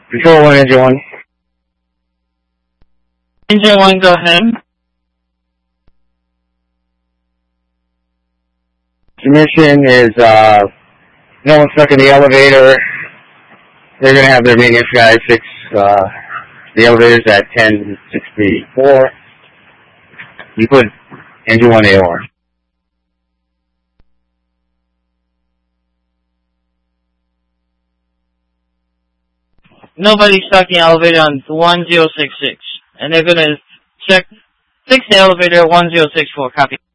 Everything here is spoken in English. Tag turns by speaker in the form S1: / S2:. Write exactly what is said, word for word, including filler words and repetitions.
S1: Control one, engine one.
S2: Engine one, go ahead.
S1: Submission is, uh, no one stuck in the elevator. They're going to have their maintenance guys fix, uh, the elevators at ten sixty-four. You put engine one A O R.
S2: Nobody stuck in the elevator on one zero six six. And they're going to check, fix the elevator at one zero six four. Copy.